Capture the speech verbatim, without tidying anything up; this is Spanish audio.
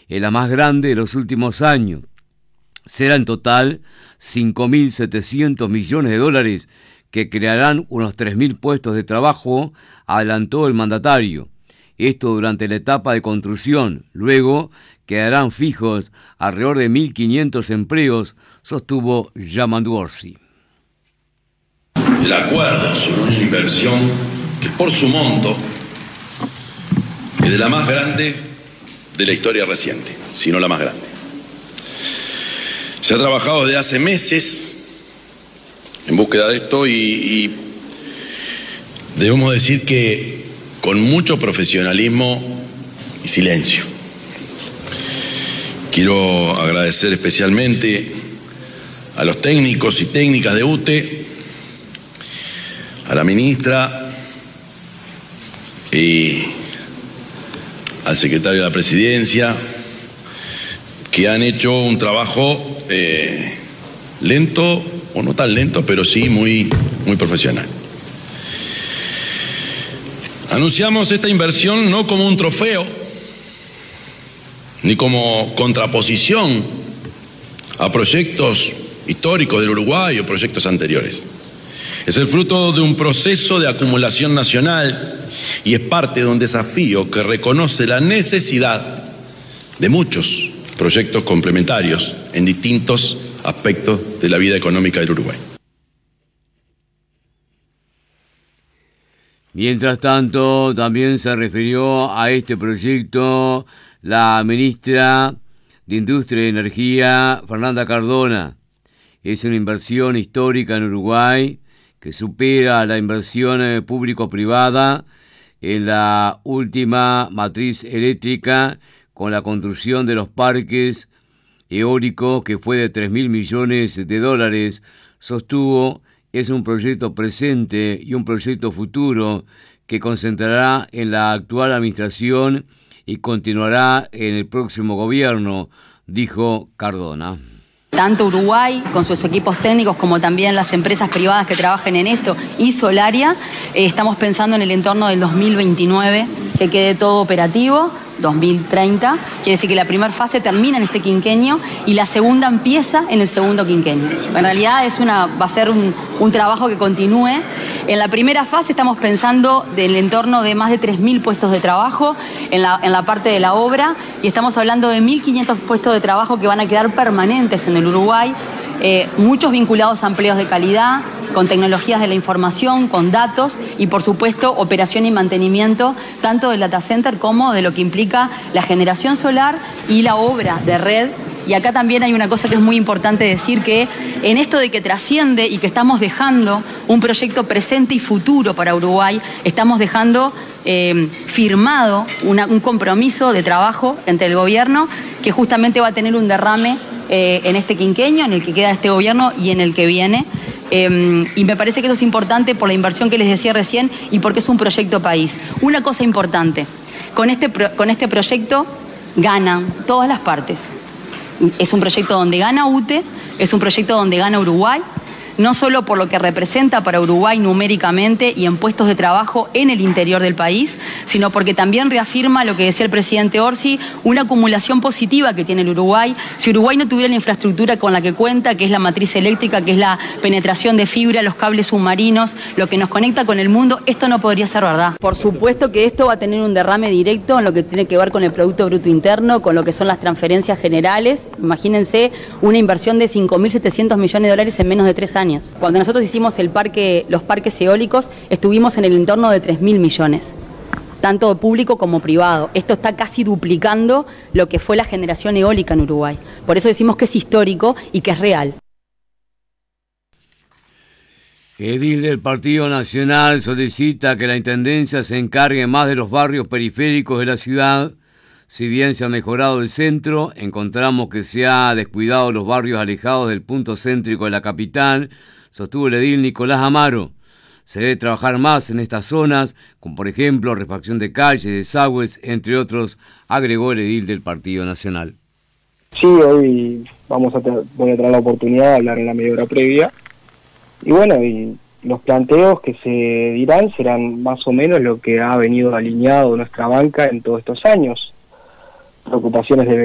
es la más grande de los últimos años. Será en total cinco mil setecientos millones de dólares que crearán unos tres mil puestos de trabajo, adelantó el mandatario. Esto durante la etapa de construcción. Luego quedarán fijos alrededor de mil quinientos empleos, sostuvo Yamandu Orsi. El acuerdo sobre una inversión que por su monto es de la más grande de la historia reciente, si no la más grande. Se ha trabajado desde hace meses en búsqueda de esto y, y debemos decir que con mucho profesionalismo y silencio. Quiero agradecer especialmente a los técnicos y técnicas de U T E, a la ministra y al secretario de la Presidencia, que han hecho un trabajo eh, lento, o no tan lento, pero sí muy, muy profesional. Anunciamos esta inversión no como un trofeo, ni como contraposición a proyectos históricos del Uruguay o proyectos anteriores. Es el fruto de un proceso de acumulación nacional y es parte de un desafío que reconoce la necesidad de muchos proyectos complementarios en distintos aspectos de la vida económica del Uruguay. Mientras tanto, también se refirió a este proyecto la ministra de Industria y Energía, Fernanda Cardona. Es una inversión histórica en Uruguay que supera la inversión público-privada en la última matriz eléctrica con la construcción de los parques eólicos, que fue de tres mil millones de dólares, sostuvo. Es un proyecto presente y un proyecto futuro que concentrará en la actual administración y continuará en el próximo gobierno, dijo Cardona. Tanto Uruguay, con sus equipos técnicos, como también las empresas privadas que trabajen en esto, y Solaria, eh, estamos pensando en el entorno del dos mil veintinueve, que quede todo operativo, dos mil treinta, quiere decir que la primera fase termina en este quinquenio y la segunda empieza en el segundo quinquenio. En realidad es una, va a ser un, un trabajo que continúe. En la primera fase estamos pensando del entorno de más de tres mil puestos de trabajo en la, en la parte de la obra y estamos hablando de mil quinientos puestos de trabajo que van a quedar permanentes en el Uruguay, eh, muchos vinculados a empleos de calidad, con tecnologías de la información, con datos y por supuesto operación y mantenimiento tanto del data center como de lo que implica la generación solar y la obra de red. Y acá también hay una cosa que es muy importante decir, que en esto de que trasciende y que estamos dejando un proyecto presente y futuro para Uruguay, estamos dejando eh, firmado una, un compromiso de trabajo entre el gobierno que justamente va a tener un derrame eh, en este quinquenio, en el que queda este gobierno y en el que viene. Eh, y me parece que eso es importante por la inversión que les decía recién y porque es un proyecto país. Una cosa importante, con este, pro, con este proyecto ganan todas las partes. Es un proyecto donde gana U T E, es un proyecto donde gana Uruguay, no solo por lo que representa para Uruguay numéricamente y en puestos de trabajo en el interior del país, sino porque también reafirma lo que decía el presidente Orsi, una acumulación positiva que tiene el Uruguay. Si Uruguay no tuviera la infraestructura con la que cuenta, que es la matriz eléctrica, que es la penetración de fibra, los cables submarinos, lo que nos conecta con el mundo, esto no podría ser verdad. Por supuesto que esto va a tener un derrame directo en lo que tiene que ver con el Producto Bruto Interno, con lo que son las transferencias generales. Imagínense una inversión de cinco mil setecientos millones de dólares en menos de tres años. Cuando nosotros hicimos el parque, los parques eólicos, estuvimos en el entorno de tres mil millones, tanto público como privado. Esto está casi duplicando lo que fue la generación eólica en Uruguay. Por eso decimos que es histórico y que es real. Edil del Partido Nacional solicita que la Intendencia se encargue más de los barrios periféricos de la ciudad. Si bien se ha mejorado el centro, encontramos que se ha descuidado los barrios alejados del punto céntrico de la capital, sostuvo el edil Nicolás Amaro. Se debe trabajar más en estas zonas, como por ejemplo refacción de calles, desagües, entre otros, agregó el edil del Partido Nacional. Sí, hoy vamos a voy a tener la oportunidad de hablar en la media hora previa. Y bueno, y los planteos que se dirán serán más o menos lo que ha venido alineado nuestra banca en todos estos años. Preocupaciones de